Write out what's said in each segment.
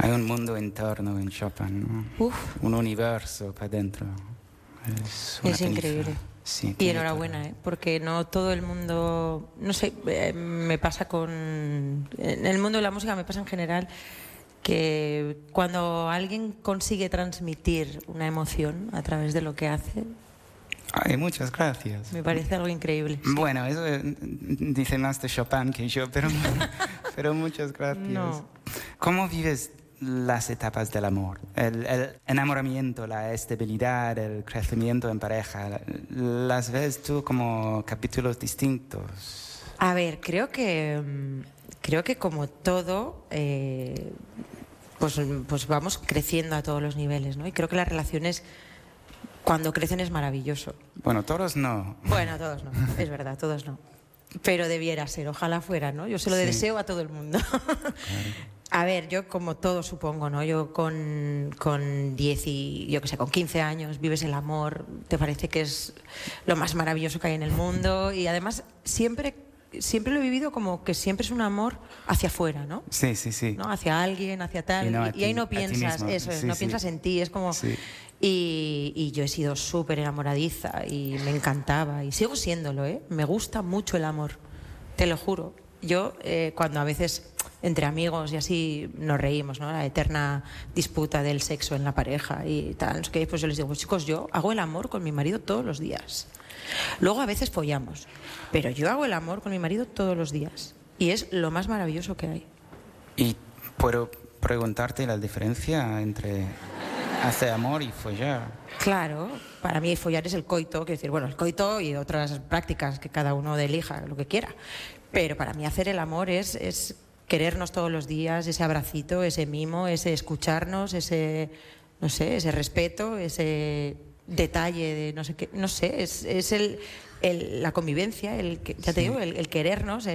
Hay un mundo interno en Chopin, ¿no? Uf. Un universo para adentro. Es increíble. Sí, y enhorabuena, porque no todo el mundo, no sé, me pasa en el mundo de la música me pasa en general que cuando alguien consigue transmitir una emoción a través de lo que hace, Ay, muchas gracias. me parece algo increíble. Sí. Bueno, eso dice más de Chopin que yo, pero muchas gracias. No. ¿Cómo vives las etapas del amor? El enamoramiento, la estabilidad, el crecimiento en pareja. ¿Las ves tú como capítulos distintos? A ver, creo que como todo, pues vamos creciendo a todos los niveles, ¿no? Y creo que las relaciones, cuando crecen, es maravilloso. Bueno, todos no. Bueno, todos no, es verdad, todos no. Pero debiera ser, ojalá fuera, ¿no? Yo se lo deseo a todo el mundo. Claro. A ver, yo como todo supongo, ¿no? Yo con 10 y yo qué sé, con 15 años vives el amor, te parece que es lo más maravilloso que hay en el mundo y además siempre lo he vivido como que siempre es un amor hacia afuera, ¿no? Sí, sí, sí. ¿No? Hacia alguien, hacia tal. Y ahí no piensas, eso es, no piensas en ti, es como... Sí. Y yo he sido súper enamoradiza y me encantaba y sigo siéndolo, ¿eh? Me gusta mucho el amor, te lo juro. Yo cuando a veces entre amigos y así nos reímos, ¿no? La eterna disputa del sexo en la pareja y tal, no sé qué, pues yo les digo, pues chicos, yo hago el amor con mi marido todos los días. Luego a veces follamos, pero yo hago el amor con mi marido todos los días y es lo más maravilloso que hay. Y puedo preguntarte la diferencia entre hacer amor y follar. Claro, para mí follar es el coito, quiero decir, bueno, el coito y otras prácticas que cada uno elija lo que quiera, pero para mí hacer el amor es querernos todos los días, ese abracito, ese mimo, ese escucharnos, ese, no sé, ese respeto, ese detalle de no sé qué, no sé, es la convivencia, ya te digo, el querernos,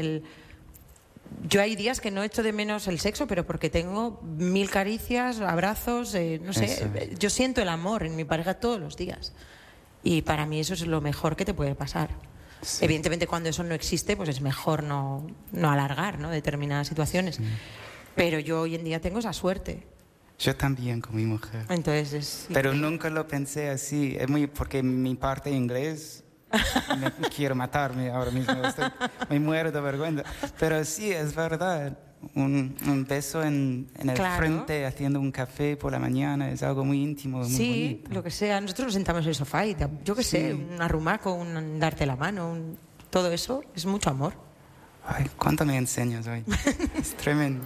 Yo hay días que no echo de menos el sexo, pero porque tengo 1000 caricias, abrazos, no sé, eso. Yo siento el amor en mi pareja todos los días y para mí eso es lo mejor que te puede pasar. Sí. Evidentemente cuando eso no existe, pues es mejor no alargar, ¿no? Determinadas situaciones. Sí. Pero yo hoy en día tengo esa suerte. Yo también con mi mujer. Entonces Pero nunca lo pensé así, porque mi parte inglés me quiero matarme ahora mismo, me muero de vergüenza. Pero sí, es verdad, un beso en el frente haciendo un café por la mañana es algo muy íntimo, muy bonito. Sí, lo que sea. Nosotros nos sentamos en el sofá y yo qué sé, un arrumaco, un darte la mano, todo eso es mucho amor. Ay, ¿cuánto me enseñas hoy? Es tremendo.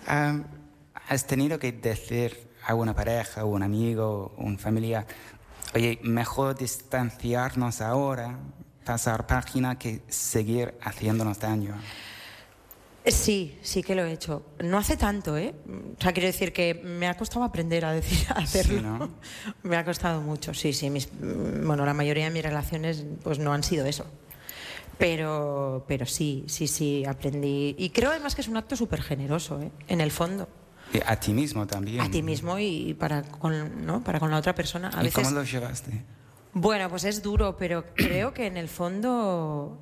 ¿Has tenido que decir a una pareja, un amigo, un familiar, oye, mejor distanciarnos ahora, pasar página, que seguir haciéndonos daño? Sí que lo he hecho. No hace tanto, ¿eh? O sea, quiero decir que me ha costado aprender a hacerlo. Sí, ¿no? Me ha costado mucho, sí. Bueno, la mayoría de mis relaciones pues no han sido eso. Pero sí, aprendí. Y creo además que es un acto súper generoso, ¿eh? En el fondo. Y a ti mismo también. A ti mismo y para con la otra persona. A veces... ¿Cómo lo llevaste? Bueno, pues es duro, pero creo que en el fondo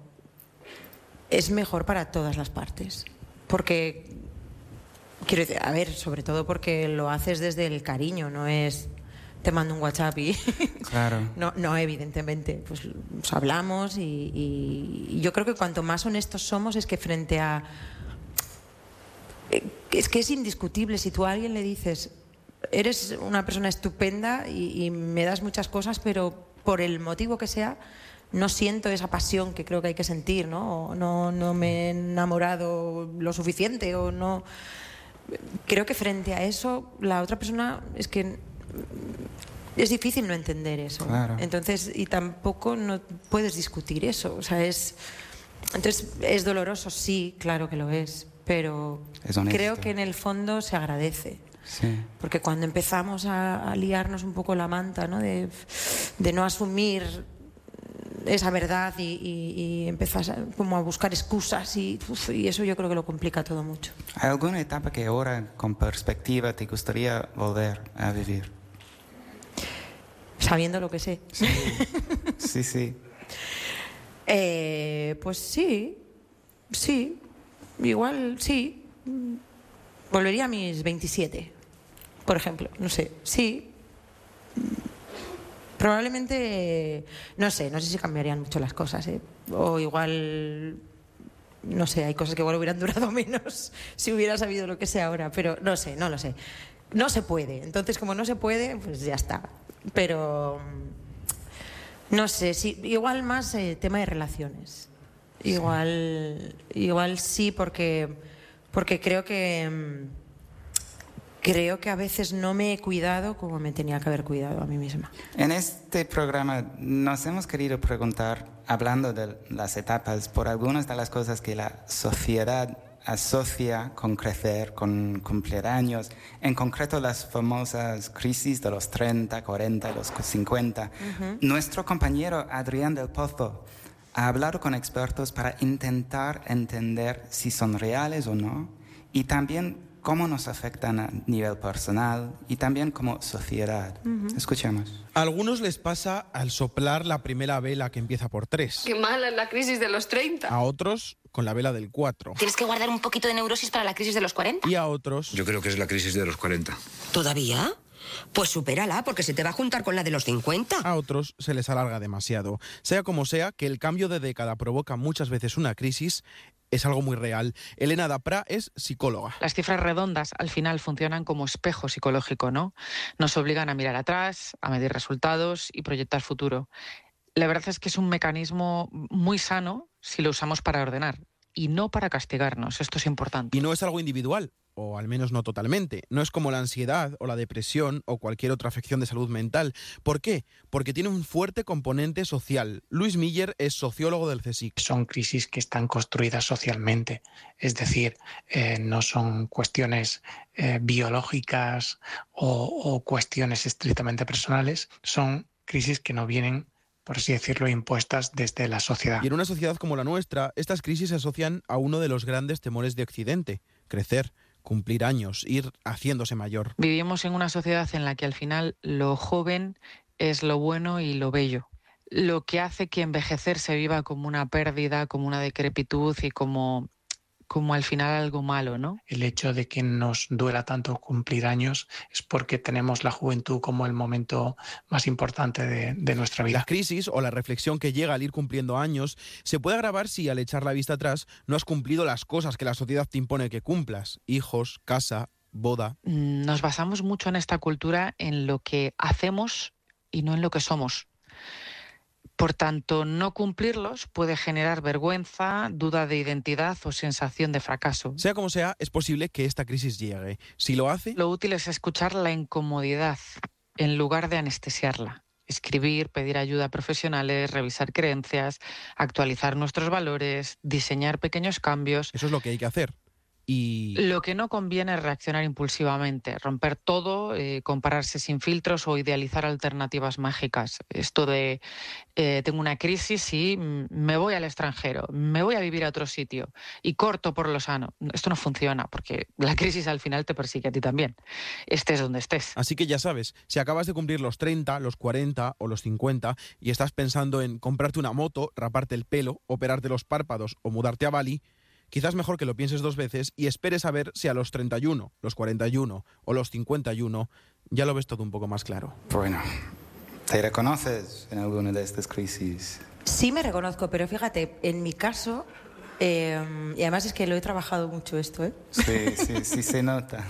es mejor para todas las partes. Porque, quiero decir, a ver, sobre todo porque lo haces desde el cariño, no es te mando un WhatsApp y... Claro. No, evidentemente, pues hablamos y yo creo que cuanto más honestos somos es que frente a... Es que es indiscutible, si tú a alguien le dices, eres una persona estupenda y me das muchas cosas, pero por el motivo que sea, no siento esa pasión que creo que hay que sentir, ¿no? O no me he enamorado lo suficiente o no... Creo que frente a eso, la otra persona es que... Es difícil no entender eso. Claro. Entonces, y tampoco no puedes discutir eso. O sea, entonces, ¿es doloroso? Sí, claro que lo es. Pero creo que en el fondo se agradece. Sí. Porque cuando empezamos a liarnos un poco la manta, ¿no? De no asumir esa verdad y empezás como a buscar excusas y eso yo creo que lo complica todo mucho. ¿Hay alguna etapa que ahora, con perspectiva, te gustaría volver a vivir? Sabiendo lo que sé. Sí. Pues sí. Igual sí. Volvería a mis 27. por ejemplo, no sé, sí. Probablemente, no sé si cambiarían mucho las cosas, ¿eh? O igual, no sé, hay cosas que igual hubieran durado menos si hubiera sabido lo que sé ahora, pero no sé, no lo sé. No se puede, entonces como no se puede, pues ya está. Pero, no sé, sí, igual más tema de relaciones. Igual sí, porque creo que a veces no me he cuidado como me tenía que haber cuidado a mí misma. En este programa nos hemos querido preguntar, hablando de las etapas, por algunas de las cosas que la sociedad asocia con crecer, con cumplir años, en concreto las famosas crisis de los 30, 40, los 50. Nuestro compañero Adrián del Pozo ha hablado con expertos para intentar entender si son reales o no, y también cómo nos afectan a nivel personal y también como sociedad. Escuchemos. A algunos les pasa al soplar la primera vela que empieza por 3. Qué mala es la crisis de los 30. A otros con la vela del 4. Tienes que guardar un poquito de neurosis para la crisis de los 40. Y a otros... Yo creo que es la crisis de los 40. ¿Todavía? Pues supérala, porque se te va a juntar con la de los 50. A otros se les alarga demasiado. Sea como sea, que el cambio de década provoca muchas veces una crisis es algo muy real. Elena Dapra es psicóloga. Las cifras redondas al final funcionan como espejo psicológico, ¿no? Nos obligan a mirar atrás, a medir resultados y proyectar futuro. La verdad es que es un mecanismo muy sano si lo usamos para ordenar y no para castigarnos. Esto es importante. Y no es algo individual, o al menos no totalmente. No es como la ansiedad o la depresión o cualquier otra afección de salud mental. ¿Por qué? Porque tiene un fuerte componente social. Luis Miller es sociólogo del CSIC. Son crisis que están construidas socialmente, es decir, no son cuestiones biológicas o cuestiones estrictamente personales, son crisis que no vienen, por así decirlo, impuestas desde la sociedad. Y en una sociedad como la nuestra, estas crisis se asocian a uno de los grandes temores de Occidente: crecer, cumplir años, ir haciéndose mayor. Vivimos en una sociedad en la que al final lo joven es lo bueno y lo bello. Lo que hace que envejecer se viva como una pérdida, como una decrepitud y como al final algo malo, ¿no? El hecho de que nos duela tanto cumplir años es porque tenemos la juventud como el momento más importante de nuestra vida. La crisis o la reflexión que llega al ir cumpliendo años se puede agravar si al echar la vista atrás no has cumplido las cosas que la sociedad te impone que cumplas: hijos, casa, boda. Nos basamos mucho en esta cultura en lo que hacemos y no en lo que somos. Por tanto, no cumplirlos puede generar vergüenza, duda de identidad o sensación de fracaso. Sea como sea, es posible que esta crisis llegue. Si lo hace... Lo útil es escuchar la incomodidad en lugar de anestesiarla. Escribir, pedir ayuda a profesionales, revisar creencias, actualizar nuestros valores, diseñar pequeños cambios. Eso es lo que hay que hacer. Y... Lo que no conviene es reaccionar impulsivamente, romper todo, compararse sin filtros o idealizar alternativas mágicas. Esto de tengo una crisis y me voy al extranjero, me voy a vivir a otro sitio y corto por lo sano. Esto no funciona porque la crisis al final te persigue a ti también, estés donde estés. Así que ya sabes, si acabas de cumplir los 30, los 40 o los 50 y estás pensando en comprarte una moto, raparte el pelo, operarte los párpados o mudarte a Bali, quizás mejor que lo pienses 2 veces y esperes a ver si a los 31, los 41 o los 51 ya lo ves todo un poco más claro. Bueno, ¿te reconoces en alguna de estas crisis? Sí me reconozco, pero fíjate, en mi caso, y además es que lo he trabajado mucho esto, ¿eh? Sí se nota.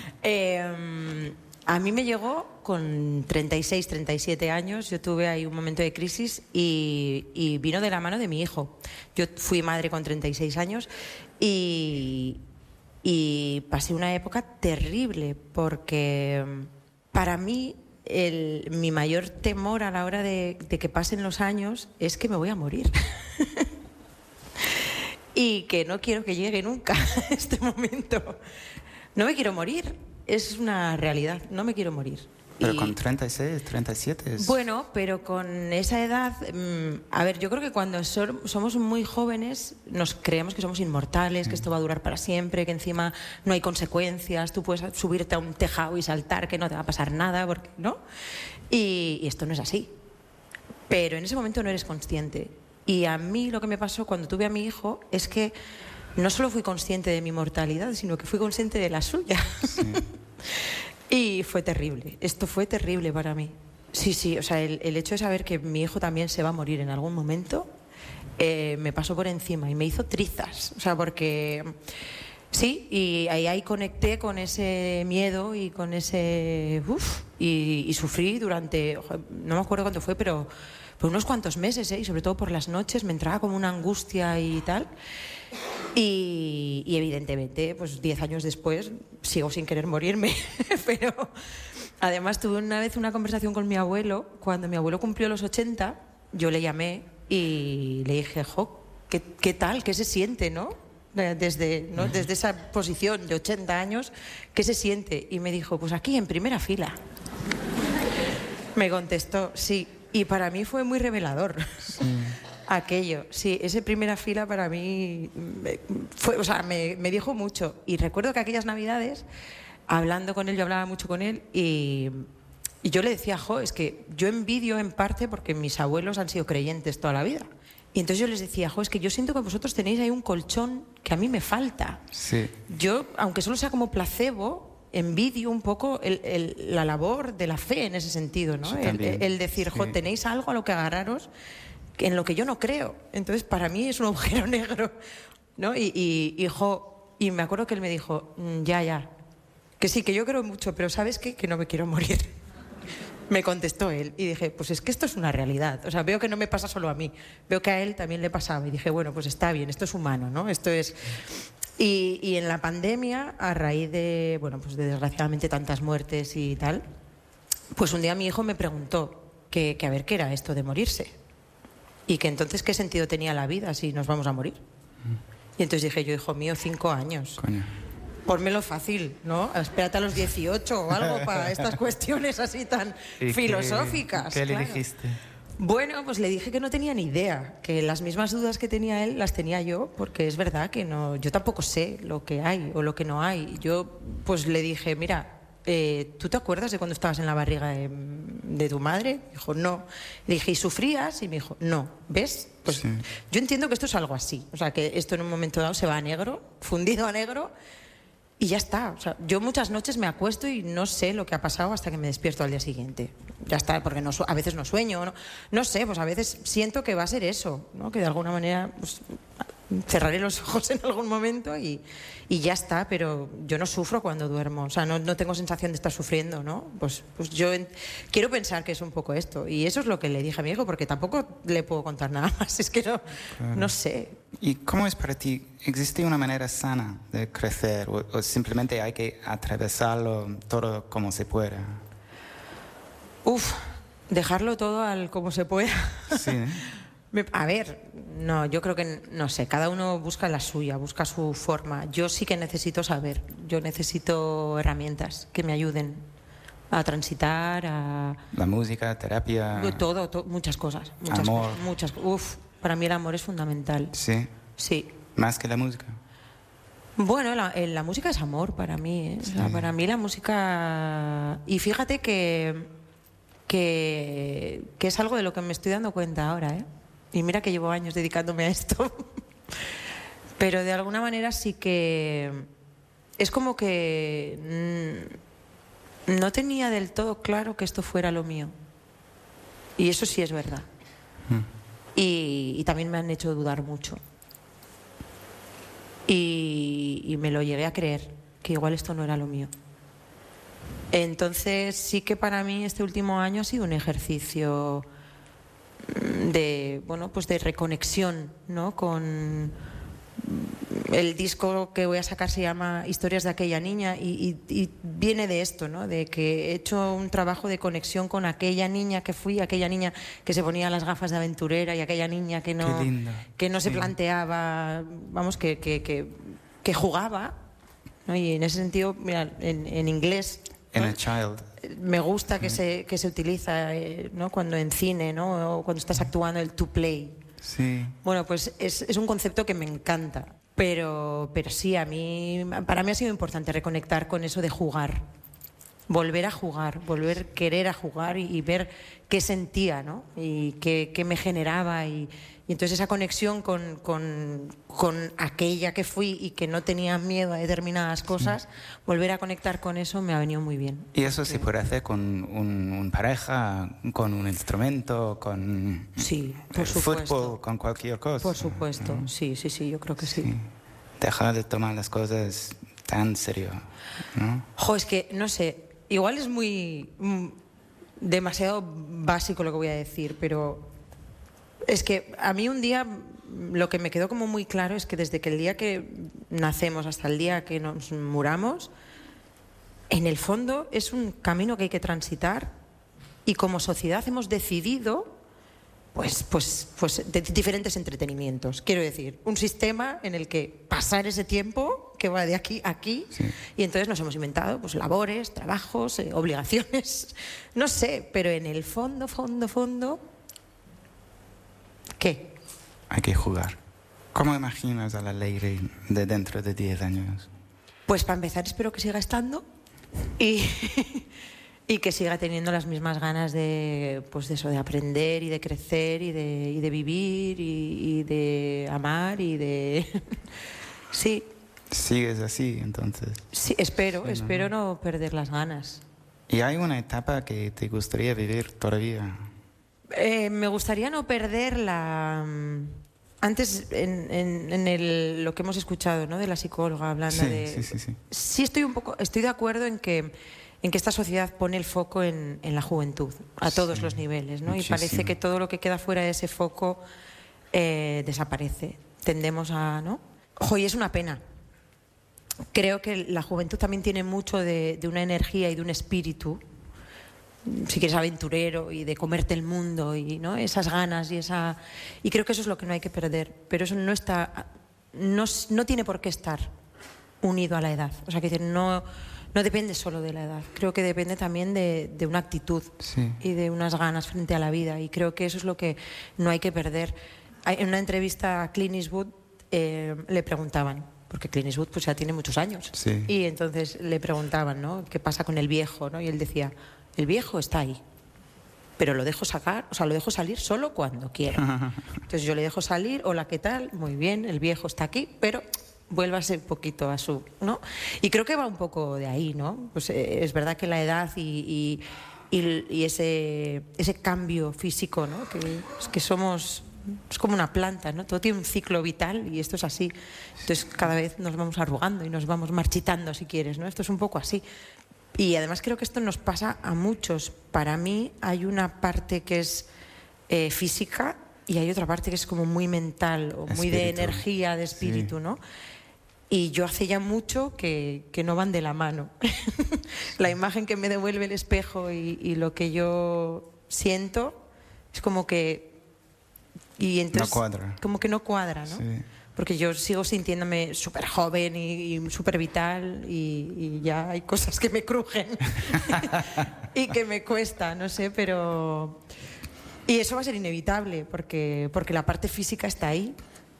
A mí me llegó con 36, 37 años, yo tuve ahí un momento de crisis y vino de la mano de mi hijo. Yo fui madre con 36 años y pasé una época terrible porque para mí mi mayor temor a la hora de que pasen los años es que me voy a morir. Y que no quiero que llegue nunca este momento. No me quiero morir. Es una realidad, no me quiero morir. Pero con 36, 37 es... Bueno, pero con esa edad... a ver, yo creo que cuando somos muy jóvenes nos creemos que somos inmortales, que esto va a durar para siempre, que encima no hay consecuencias, tú puedes subirte a un tejado y saltar, que no te va a pasar nada, porque, ¿no? Y esto no es así. Pero en ese momento no eres consciente. Y a mí lo que me pasó cuando tuve a mi hijo es que no solo fui consciente de mi mortalidad, sino que fui consciente de la suya. Sí. Y fue terrible, esto fue terrible para mí. Sí, o sea, el hecho de saber que mi hijo también se va a morir en algún momento, me pasó por encima y me hizo trizas, o sea, porque sí, y ahí conecté con ese miedo y con ese y sufrí durante, no me acuerdo cuánto fue, pero por unos cuantos meses, y sobre todo por las noches me entraba como una angustia y tal. Y evidentemente, pues 10 años después sigo sin querer morirme, pero además tuve una vez una conversación con mi abuelo. Cuando mi abuelo cumplió los 80, yo le llamé y le dije, ¿qué tal? ¿Qué se siente, no? Desde esa posición de 80 años, ¿qué se siente? Y me dijo, pues aquí en primera fila. Me contestó, sí, y para mí fue muy revelador. Sí. Aquello, sí, ese primera fila para mí me dijo mucho. Y recuerdo que aquellas Navidades, hablando con él, yo hablaba mucho con él y yo le decía, es que yo envidio en parte porque mis abuelos han sido creyentes toda la vida. Y entonces yo les decía, es que yo siento que vosotros tenéis ahí un colchón que a mí me falta. Sí. Yo, aunque solo sea como placebo, envidio un poco la labor de la fe en ese sentido, ¿no? El decir, tenéis algo a lo que agarraros en lo que yo no creo. Entonces, para mí es un agujero negro, ¿no? Y me acuerdo que él me dijo, ya, que sí, que yo creo mucho, pero ¿sabes qué? Que no me quiero morir. Me contestó él y dije, pues es que esto es una realidad. O sea, veo que no me pasa solo a mí, veo que a él también le pasaba. Y dije, bueno, pues está bien, esto es humano, ¿no? Esto es... Y en la pandemia, a raíz de, pues de desgraciadamente tantas muertes y tal, pues un día mi hijo me preguntó que a ver qué era esto de morirse. Y que entonces, ¿qué sentido tenía la vida si nos vamos a morir? Y entonces dije yo, hijo mío, 5 años. Coño. Pónmelo fácil, ¿no? Espérate a los 18 o algo para estas cuestiones así tan filosóficas. ¿Qué le dijiste? Bueno, pues le dije que no tenía ni idea, que las mismas dudas que tenía él las tenía yo, porque es verdad que yo tampoco sé lo que hay o lo que no hay. Yo pues le dije, mira, ¿tú te acuerdas de cuando estabas en la barriga de tu madre? Dijo, no. Le dije, ¿y sufrías? Y me dijo, no. ¿Ves? Pues sí. Yo entiendo que esto es algo así. O sea, que esto en un momento dado se va a negro, fundido a negro, y ya está. O sea, yo muchas noches me acuesto y no sé lo que ha pasado hasta que me despierto al día siguiente. Ya está, porque a veces no sueño, no sé, pues a veces siento que va a ser eso, ¿no? Que de alguna manera... Pues, cerraré los ojos en algún momento y ya está, pero yo no sufro cuando duermo, o sea, no tengo sensación de estar sufriendo, ¿no? Pues yo quiero pensar que es un poco esto, y eso es lo que le dije a mi hijo, porque tampoco le puedo contar nada más, es que no sé. ¿Y cómo es para ti? ¿Existe una manera sana de crecer o simplemente hay que atravesarlo todo como se pueda? Dejarlo todo al como se pueda. Sí, ¿eh? A ver, no, yo creo que, no sé, cada uno busca la suya, busca su forma. Yo sí que necesito saber, yo necesito herramientas que me ayuden a transitar, a... La música, terapia... Todo, muchas cosas. Amor. Para mí el amor es fundamental. ¿Sí? Sí. ¿Más que la música? Bueno, la música es amor para mí, ¿eh? Sí. O sea, para mí la música... Y fíjate que es algo de lo que me estoy dando cuenta ahora, ¿eh? Y mira que llevo años dedicándome a esto. Pero de alguna manera sí que... Es como que no tenía del todo claro que esto fuera lo mío. Y eso sí es verdad. Y también me han hecho dudar mucho. Y me lo llegué a creer, que igual esto no era lo mío. Entonces sí que para mí este último año ha sido un ejercicio de reconexión, ¿no? Con el disco que voy a sacar se llama Historias de aquella niña y viene de esto, ¿no? De que he hecho un trabajo de conexión con aquella niña que fui, aquella niña que se ponía las gafas de aventurera y aquella niña que no se planteaba, que jugaba, ¿no? Y en ese sentido, mira, en inglés, ¿no? Inner child. Me gusta que se utiliza, ¿no? Cuando en cine, ¿no? O cuando estás actuando, el to play. Sí. Bueno, pues es un concepto que me encanta. Pero sí, para mí ha sido importante reconectar con eso de jugar. Volver a jugar, volver a querer a jugar y ver qué sentía, ¿no? Y qué me generaba y Y entonces esa conexión con aquella que fui y que no tenía miedo a determinadas cosas, volver a conectar con eso me ha venido muy bien. Y eso se puede hacer con un pareja, con un instrumento, con por supuesto. fútbol, con cualquier cosa. Por supuesto, sí, yo creo que sí. Deja de tomar las cosas tan serio, ¿no? Es que, no sé, igual es muy demasiado básico lo que voy a decir, pero es que a mí un día lo que me quedó como muy claro es que desde que el día que nacemos hasta el día que nos muramos, en el fondo es un camino que hay que transitar, y como sociedad hemos decidido pues de diferentes entretenimientos. Quiero decir, un sistema en el que pasar ese tiempo que va de aquí a aquí, y entonces nos hemos inventado pues labores, trabajos, obligaciones, no sé, pero en el fondo, ¿qué? Hay que jugar. ¿Cómo imaginas a la Leire de dentro de 10 años? Pues para empezar espero que siga estando y que siga teniendo las mismas ganas de aprender y de crecer y de vivir y de amar y de... Sí. ¿Sigues así, entonces? Sí, espero no perder las ganas. ¿Y hay una etapa que te gustaría vivir todavía? Me gustaría no perder la... Antes, en lo que hemos escuchado, ¿no?, de la psicóloga hablando Sí. Sí, estoy de acuerdo en que esta sociedad pone el foco en la juventud, a todos los niveles, ¿no? Muchísimo. Y parece que todo lo que queda fuera de ese foco desaparece. Tendemos a... ¿no? Y es una pena. Creo que la juventud también tiene mucho de una energía y de un espíritu, si quieres, aventurero, y de comerte el mundo, y ¿no?, esas ganas y creo que eso es lo que no hay que perder, pero eso no tiene por qué estar unido a la edad. O sea, que no depende solo de la edad, creo que depende también de una actitud y de unas ganas frente a la vida, y creo que eso es lo que no hay que perder. En una entrevista a Clint Eastwood le preguntaban, porque Clint Eastwood pues ya tiene muchos años, y entonces le preguntaban, ¿no?, qué pasa con el viejo, ¿no? Y él decía: el viejo está ahí, pero lo dejo salir solo cuando quiero. Entonces yo le dejo salir, hola, ¿qué tal? Muy bien, el viejo está aquí, pero vuélvase un poquito a su, ¿no? Y creo que va un poco de ahí, ¿no? Pues es verdad que la edad y ese cambio físico, ¿no?, que somos... Es como una planta, ¿no? Todo tiene un ciclo vital y esto es así. Entonces cada vez nos vamos arrugando y nos vamos marchitando, si quieres, ¿no? Esto es un poco así. Y además creo que esto nos pasa a muchos. Para mí hay una parte que es física y hay otra parte que es como muy mental o muy de energía, de espíritu, ¿no? Y yo hace ya mucho que no van de la mano. La imagen que me devuelve el espejo y lo que yo siento es como que... Y entonces, no cuadra. Como que no cuadra, ¿no? Sí. Porque yo sigo sintiéndome súper joven y súper vital y ya hay cosas que me crujen y que me cuesta, no sé, pero... Y eso va a ser inevitable porque la parte física está ahí,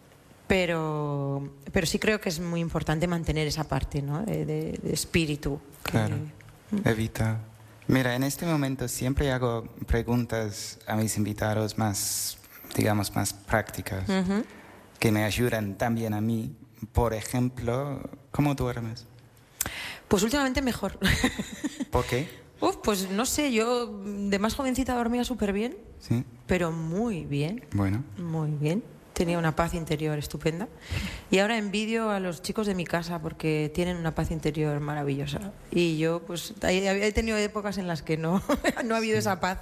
pero sí creo que es muy importante mantener esa parte, ¿no?, de espíritu. Claro, evita. Mira, en este momento siempre hago preguntas a mis invitados más, digamos, más prácticas, que me ayudan también a mí. Por ejemplo, ¿cómo duermes? Pues últimamente mejor. ¿Por qué? Pues no sé, yo de más jovencita dormía súper bien, ¿Sí? pero muy bien. Bueno. Muy bien. Tenía una paz interior estupenda. Y ahora envidio a los chicos de mi casa porque tienen una paz interior maravillosa. Y yo, pues, he tenido épocas en las que no ha habido esa paz.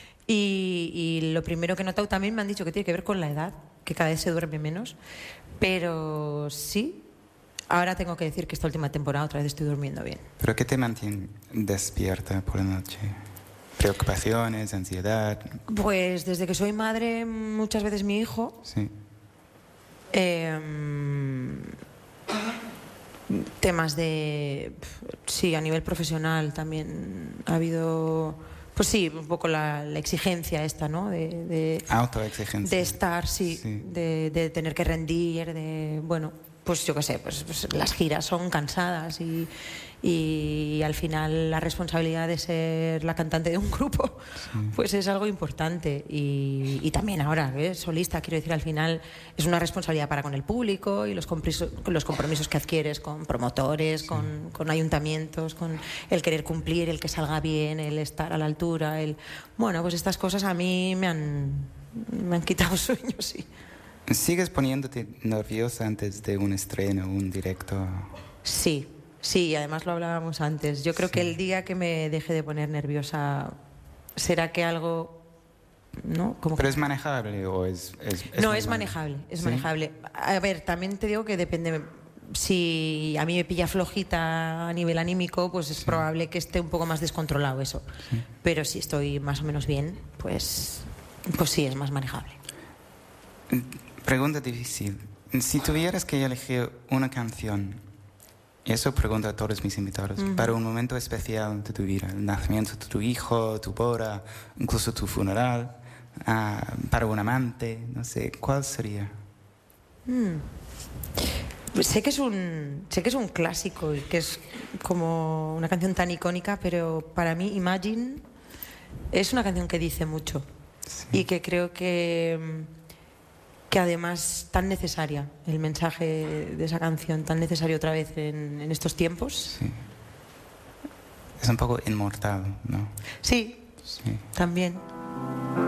Y lo primero que he notado también me han dicho que tiene que ver con la edad, que cada vez se duerme menos. Pero sí, ahora tengo que decir que esta última temporada otra vez estoy durmiendo bien. ¿Pero qué te mantiene despierta por la noche? ¿Preocupaciones, ansiedad? Pues desde que soy madre, muchas veces mi hijo. Sí. Temas de... Sí, a nivel profesional también ha habido... Pues sí, un poco la exigencia esta, ¿no? De autoexigencia. De estar, sí. De tener que rendir, de... Bueno, pues yo qué sé, pues las giras son cansadas y y al final la responsabilidad de ser la cantante de un grupo pues es algo importante y también ahora solista, quiero decir, al final es una responsabilidad para con el público y los compromisos que adquieres con promotores, con ayuntamientos, con el querer cumplir, el que salga bien, el estar a la altura, bueno, pues estas cosas a mí me han quitado sueños, sí. ¿Sigues poniéndote nerviosa antes de un estreno, un directo? Sí, además lo hablábamos antes. Yo creo que el día que me deje de poner nerviosa, ¿será que algo...? ¿No? ¿Pero es manejable o es no, es manejable, es manejable. A ver, también te digo que depende... Si a mí me pilla flojita a nivel anímico, pues es probable que esté un poco más descontrolado eso. Pero si estoy más o menos bien, pues sí, es más manejable. Pregunta difícil. Si tuvieras que elegir una canción, y eso pregunto a todos mis invitados, para un momento especial de tu vida, el nacimiento de tu hijo, tu boda, incluso tu funeral, para un amante, no sé, ¿cuál sería? Sé que es un clásico y que es como una canción tan icónica, pero para mí Imagine es una canción que dice mucho y que creo que además tan necesaria, el mensaje de esa canción, tan necesario otra vez en estos tiempos. Sí. Es un poco inmortal, ¿no? Sí. También.